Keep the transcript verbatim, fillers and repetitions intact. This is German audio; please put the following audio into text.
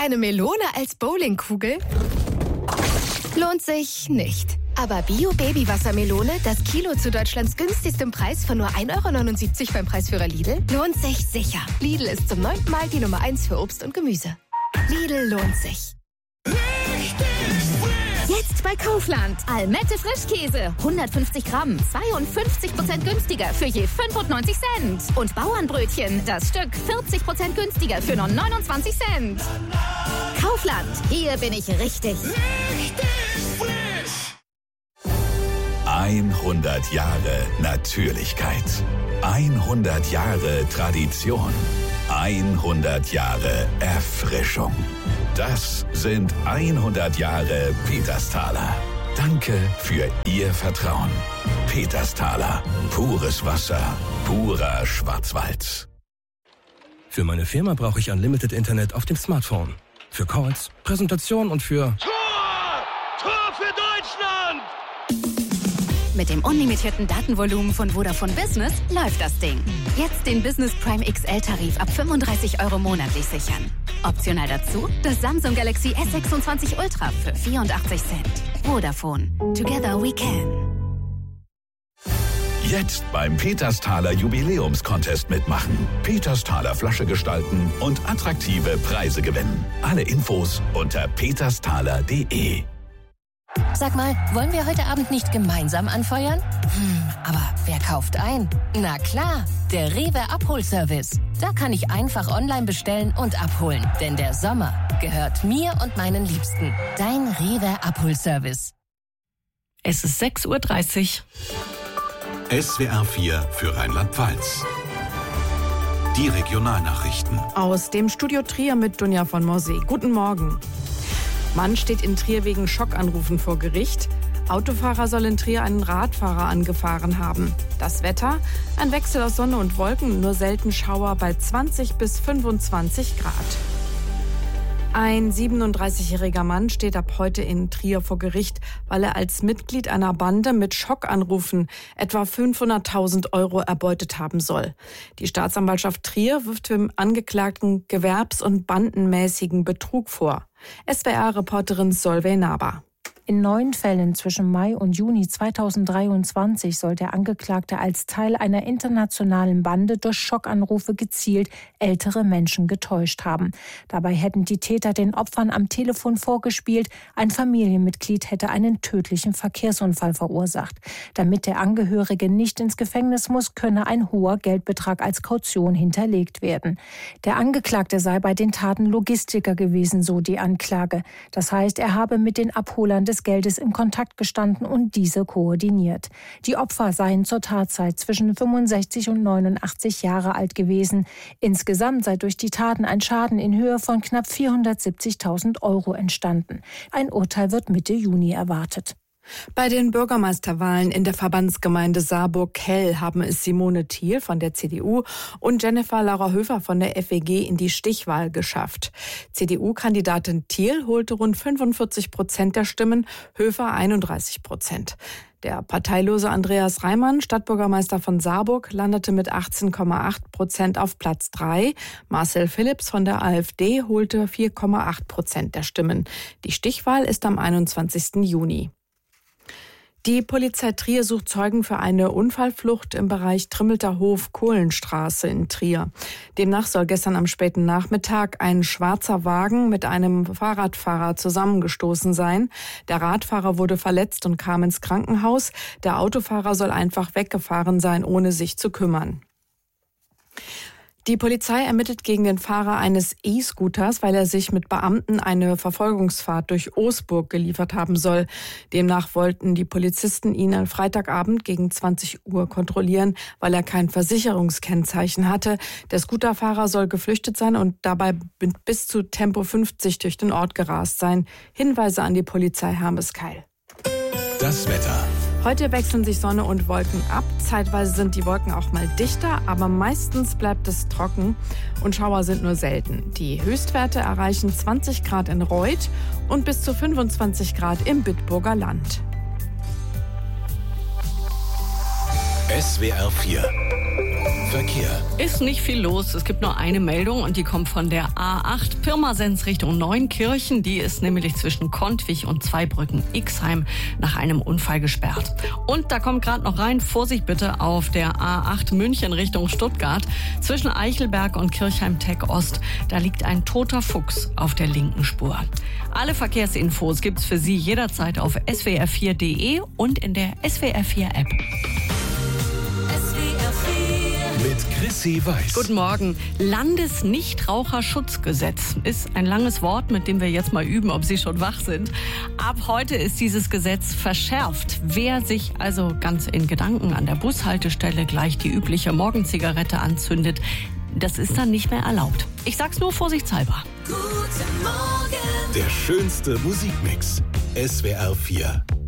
Eine Melone als Bowlingkugel? Lohnt sich nicht. Aber Bio-Baby-Wassermelone, das Kilo zu Deutschlands günstigstem Preis von nur ein Euro neunundsiebzig beim Preisführer Lidl, lohnt sich sicher. Lidl ist zum neunten Mal die Nummer eins für Obst und Gemüse. Lidl lohnt sich. Jetzt bei Kaufland. Almette Frischkäse. hundertfünfzig Gramm. zweiundfünfzig Prozent günstiger für je fünfundneunzig Cent. Und Bauernbrötchen. Das Stück vierzig Prozent günstiger für nur neunundzwanzig Cent. Kaufland. Hier bin ich richtig. Richtig frisch. hundert Jahre Natürlichkeit. hundert Jahre Tradition. hundert Jahre Erfrischung. Das sind hundert Jahre Petersthaler. Danke für Ihr Vertrauen. Petersthaler. Pures Wasser. Purer Schwarzwald. Für meine Firma brauche ich Unlimited Internet auf dem Smartphone. Für Calls, Präsentation und für... Tor! Tor für Deutschland! Mit dem unlimitierten Datenvolumen von Vodafone Business läuft das Ding. Jetzt den Business Prime X L-Tarif ab fünfunddreißig Euro monatlich sichern. Optional dazu das Samsung Galaxy S sechsundzwanzig Ultra für vierundachtzig Cent. Vodafone. Together we can. Jetzt beim Petersthaler Jubiläumscontest mitmachen. Petersthaler Flasche gestalten und attraktive Preise gewinnen. Alle Infos unter petersthaler punkt de. Sag mal, wollen wir heute Abend nicht gemeinsam anfeuern? Hm, aber wer kauft ein? Na klar, der Rewe Abholservice. Da kann ich einfach online bestellen und abholen. Denn der Sommer gehört mir und meinen Liebsten. Dein Rewe Abholservice. Es ist sechs Uhr dreißig. S W R vier für Rheinland-Pfalz. Die Regionalnachrichten. Aus dem Studio Trier mit Dunja von Morsee. Guten Morgen. Mann steht in Trier wegen Schockanrufen vor Gericht. Autofahrer soll in Trier einen Radfahrer angefahren haben. Das Wetter? Ein Wechsel aus Sonne und Wolken, nur selten Schauer bei zwanzig bis fünfundzwanzig Grad. Ein siebenunddreißigjähriger Mann steht ab heute in Trier vor Gericht, weil er als Mitglied einer Bande mit Schockanrufen etwa fünfhunderttausend Euro erbeutet haben soll. Die Staatsanwaltschaft Trier wirft dem Angeklagten gewerbs- und bandenmäßigen Betrug vor. S W R-Reporterin Solveig Naber. In neun Fällen zwischen Mai und Juni zweitausenddreiundzwanzig soll der Angeklagte als Teil einer internationalen Bande durch Schockanrufe gezielt ältere Menschen getäuscht haben. Dabei hätten die Täter den Opfern am Telefon vorgespielt, ein Familienmitglied hätte einen tödlichen Verkehrsunfall verursacht. Damit der Angehörige nicht ins Gefängnis muss, könne ein hoher Geldbetrag als Kaution hinterlegt werden. Der Angeklagte sei bei den Taten Logistiker gewesen, so die Anklage. Das heißt, er habe mit den Abholern des Geldes in Kontakt gestanden und diese koordiniert. Die Opfer seien zur Tatzeit zwischen fünfundsechzig und neunundachtzig Jahre alt gewesen. Insgesamt sei durch die Taten ein Schaden in Höhe von knapp vierhundertsiebzigtausend Euro entstanden. Ein Urteil wird Mitte Juni erwartet. Bei den Bürgermeisterwahlen in der Verbandsgemeinde Saarburg-Kell haben es Simone Thiel von der C D U und Jennifer Laura Höfer von der F E G in die Stichwahl geschafft. C D U-Kandidatin Thiel holte rund fünfundvierzig Prozent der Stimmen, Höfer einunddreißig Prozent. Der parteilose Andreas Reimann, Stadtbürgermeister von Saarburg, landete mit achtzehn Komma acht Prozent auf Platz drei. Marcel Philipps von der AfD holte vier Komma acht Prozent der Stimmen. Die Stichwahl ist am einundzwanzigsten Juni. Die Polizei Trier sucht Zeugen für eine Unfallflucht im Bereich Trimmelter Hof Kohlenstraße in Trier. Demnach soll gestern am späten Nachmittag ein schwarzer Wagen mit einem Fahrradfahrer zusammengestoßen sein. Der Radfahrer wurde verletzt und kam ins Krankenhaus. Der Autofahrer soll einfach weggefahren sein, ohne sich zu kümmern. Die Polizei ermittelt gegen den Fahrer eines E-Scooters, weil er sich mit Beamten eine Verfolgungsfahrt durch Oosburg geliefert haben soll. Demnach wollten die Polizisten ihn am Freitagabend gegen zwanzig Uhr kontrollieren, weil er kein Versicherungskennzeichen hatte. Der Scooterfahrer soll geflüchtet sein und dabei mit bis zu Tempo fünfzig durch den Ort gerast sein. Hinweise an die Polizei Hermeskeil. Das Wetter. Heute wechseln sich Sonne und Wolken ab. Zeitweise sind die Wolken auch mal dichter, aber meistens bleibt es trocken und Schauer sind nur selten. Die Höchstwerte erreichen zwanzig Grad in Reuth und bis zu fünfundzwanzig Grad im Bitburger Land. S W R vier Verkehr. Ist nicht viel los. Es gibt nur eine Meldung und die kommt von der A acht Pirmasens Richtung Neunkirchen. Die ist nämlich zwischen Kontwig und Zweibrücken-Ixheim nach einem Unfall gesperrt. Und da kommt gerade noch rein, Vorsicht bitte auf der A acht München Richtung Stuttgart. Zwischen Eichelberg und Kirchheim-Tech Ost, da liegt ein toter Fuchs auf der linken Spur. Alle Verkehrsinfos gibt's für Sie jederzeit auf S W R vier Punkt de und in der S W R vier App. Mit Chrissy Weiß. Guten Morgen. Landesnichtraucherschutzgesetz ist ein langes Wort, mit dem wir jetzt mal üben, ob Sie schon wach sind. Ab heute ist dieses Gesetz verschärft. Wer sich also ganz in Gedanken an der Bushaltestelle gleich die übliche Morgenzigarette anzündet, das ist dann nicht mehr erlaubt. Ich sag's nur vorsichtshalber. Guten Morgen. Der schönste Musikmix. S W R vier.